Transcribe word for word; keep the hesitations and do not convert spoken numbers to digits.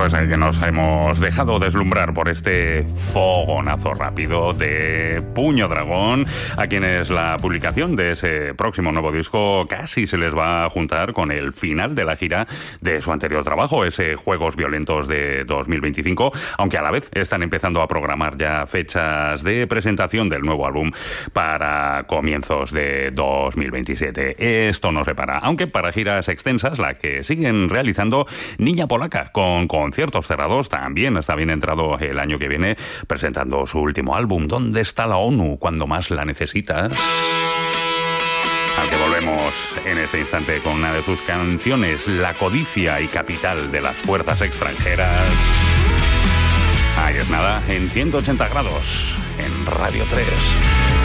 Pues es que nos hemos dejado deslumbrar por este fogonazo rápido de Puño Dragón, a quienes la publicación de ese próximo nuevo disco casi se les va a juntar con el final de la gira de su anterior trabajo, ese Juegos Violentos de dos mil veinticinco, aunque a la vez están empezando a programar ya fechas de presentación del nuevo álbum para comienzos de dos mil veintisiete. Esto no se para, aunque para giras extensas, la que siguen realizando Niña Polaca, con conciertos cerrados, también está bien entrado el año que viene, presentando su último álbum, ¿Dónde está la ONU cuando más la necesitas?, al que volvemos en este instante con una de sus canciones, La codicia y capital de las fuerzas extranjeras. Ahí es nada, en ciento ochenta grados, en Radio tres.